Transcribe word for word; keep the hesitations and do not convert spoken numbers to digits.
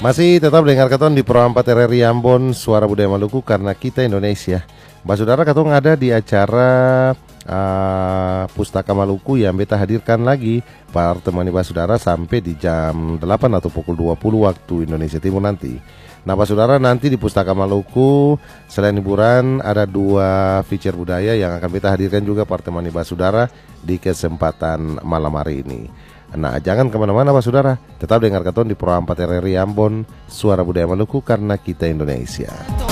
Masih tetap dengar katong di Pro empat R R I Ambon, Suara Budaya Maluku karena kita Indonesia. Mbak Saudara, katong ada di acara uh, Pustaka Maluku yang beta hadirkan lagi pertemuan Mbak Saudara sampai di jam delapan atau pukul dua puluh waktu Indonesia Timur nanti. Nah Mbak Saudara, nanti di Pustaka Maluku selain hiburan ada dua feature budaya yang akan beta hadirkan juga pertemuan Mbak Saudara di kesempatan malam hari ini. Nah, jangan kemana-mana Pak Saudara, tetap dengar katong di Pro empat R R I Ambon, Suara Budaya Maluku karena kita Indonesia.